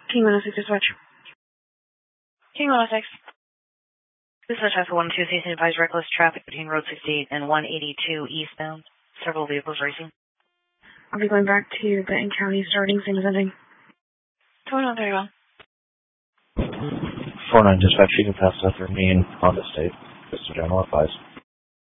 King 106 dispatch. King 106. Dispatch Alpha 1-2, station advised reckless traffic between Road 68 and 182 eastbound. Several vehicles racing. I'll be going back to Benton County starting same as ending. 2131. 49 dispatch, you can pass that through me and Honda State. Just a general advice.